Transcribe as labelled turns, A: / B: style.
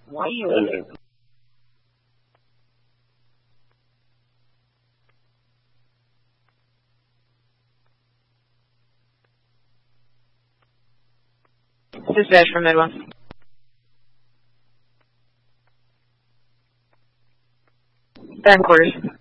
A: Why are you leaving?
B: Dispatch from Midwest. Back in quarters.